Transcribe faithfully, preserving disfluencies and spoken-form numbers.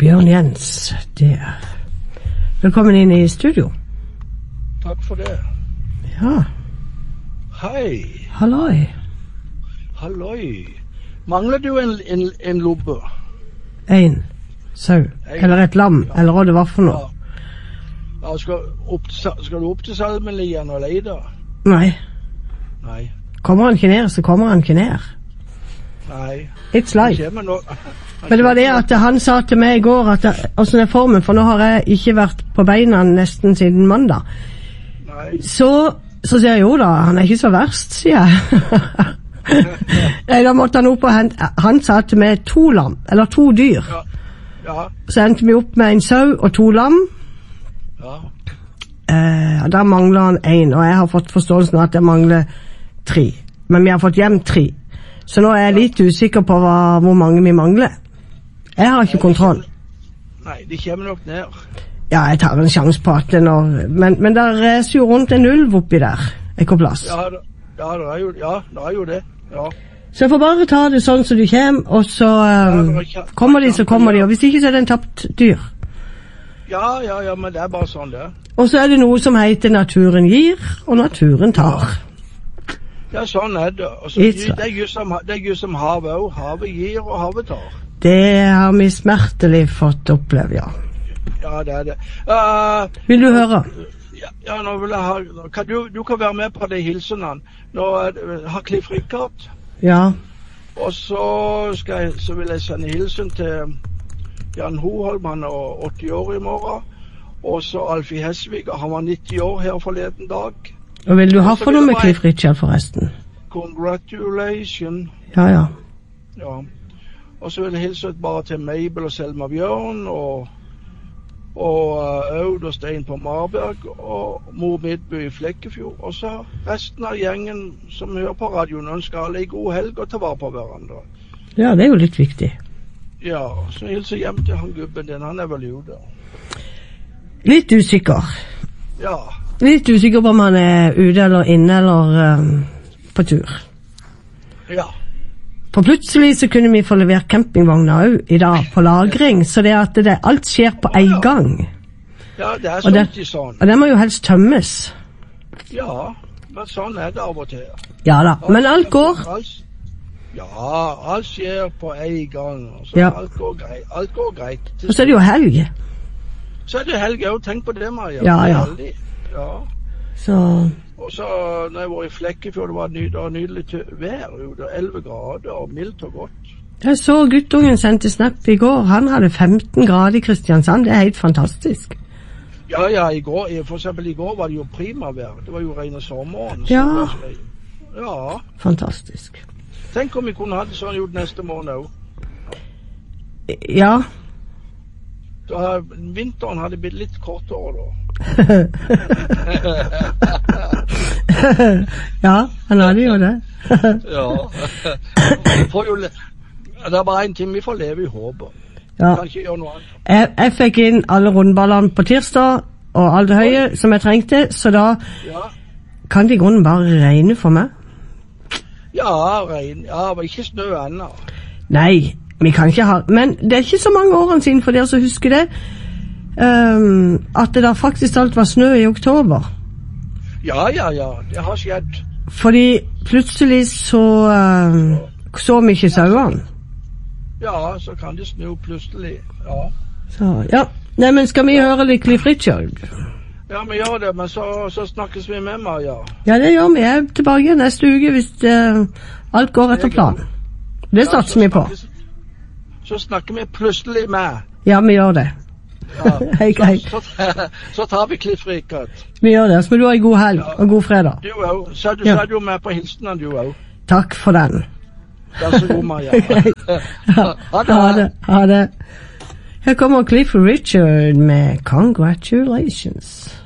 Bjørn Jens der. Velkommen inn i studio. Takk for det. Ja. Hei. Halloi. Halloi. Mangler du en, en, en lobbe? En sau. Eller et lam, ja. Eller hva det var for noe. Ja, ja skal, opp, skal du opp til Salmenlien og leide? Nei. Nei. Kommer han ikke ned, så kommer han ikke ned. Nei. It's life. Men det var det at han sa til meg i går at hvordan er formen, for nå har jeg ikke vært på beina nesten siden mandag. Nei. Så, så sier jeg jo da, han er ikke så verst, sier jeg. Nei, da måtte han opp og hente, han sa til meg to lam, eller to dyr. Ja. Ja. Så endte vi opp med en sau og to lam. Ja. Eh, der mangler han en, og jeg har fått forståelsen at jeg mangler tre. Men vi har fått hjem tre. Så nå er jeg litt usikker på hva, hvor mange vi mangler. Jeg har ikke kontroll. Nei, de kommer nok ned. Ja, jeg tar en sjans på at det når... Men, men der reser jo rundt en ulv oppi der. Ikke plass. Ja, det, ja, det er jo, ja, det er jo det. Ja. Så jeg får bare ta det sånn som de kommer, og så um, ja, ikke, kommer de, så kommer de. Og hvis ikke, så er det en tapt dyr. Ja, ja, ja, men det er bare sånn det. Og så er det noe som heter naturen gir, og naturen tar. Ja, sånn er det. Og så, det er jo som, det er jo som havet også. Havet gir, og havet tar. Det har vi smertelig fått oppleve, ja. Ja, det er det. Uh, vil du høre? Ja, ja, nå vil jeg ha... Kan du, du kan være med på de hilsenene. Nå har Cliff Richard. Ja. Og så, skal jeg, så vil jeg sende hilsen til Jan Hoholm, han er åtti år i morgen. Og så Alfie Hesvig, han var nitti år her forleden dag. Og vil du ha for noe med Cliff Richard forresten? Congratulations. Ja, ja. Ja. Og så vil jeg hilse bare til Mabel og Selma Bjørn, og, og uh, Aud og Stein på Marberg, og Mor Midby i Flekkefjord. Og så resten av gjengen som hører på radioen, ønsker alle en god helg og ta vare på hverandre. Ja, det er jo litt viktig. Ja, så hilser hjem til han gubben din, han er vel ute. Litt usikker. Ja. Litt usikker på om han er ute eller inne eller um, på tur. Ja. For plutselig så kunne vi få levert campingvogner også i dag på lagring, så det at det, alt skjer på en gang. Ja, det er sånn til sånn. Og det må jo helst tømmes. Ja, men sånn er det av og til. Ja da, alt, men alt går. Alt, ja, alt skjer på en gang. Så ja. Alt går greit. Alt går greit. Og så er det jo helg. Så er det helg, jeg har tenkt på det, Maja. Ja, ja. Ja. Så... Og så, når jeg var i Flekkefjord, det var nydelig, nydelig vær, elleve grader, og mildt og godt. Jeg så guttungen sendte snap i går, han hadde femten grader i Kristiansand, det er helt fantastisk. Ja, ja, i går, for eksempel i går var det jo primavær, det var jo rene sommeren. Ja. Så, ja. Fantastisk. Tenk om vi kunne ha det sånn gjort neste måned også. Ja. Da, vinteren hadde blitt litt kortere da. Ja, han hadde jo det. Ja. Jo, det er bare en ting, vi får leve i håpet. Ja. Kan ikke gjøre noe annet. Jeg, jeg fikk inn alle rundballene på tirsdag, og alt det høye som jeg trengte, så da ja. Kan det i grunnen bare regne for meg? Ja, regn. Ja, men ikke snø ennå. Nei, vi kan ikke ha... Men det er ikke så mange årene siden, for dere som husker det, um, at det da faktisk alt var snø i oktober. Ja, ja, ja. Det har skjedd. Fordi plutselig så um, så vi ikke sauene. Ja, så kan det snø plutselig. Ja. Så, ja. Nei, men skal vi høre litt Cliff Richard? Ja, vi gjør det, men så, så snakkes vi med meg, ja. Ja, det gjør vi. Jeg er tilbake igjen neste uke hvis uh, alt går etter planen. Det satser ja, vi på. Så snakker vi plutselig med. Ja, vi gjør det. Ja, hei, hei. Så, så, så tar vi Cliff Richard. Vi gjør det, så må du ha en god helg ja. Og god fredag. Du også. Så du, ja. Så du med på hilsenen, du også. Takk for den. Vær så god, Maja. Ja. Ha det. Ha det. Ha det. Her kommer Cliff Richard med Congratulations.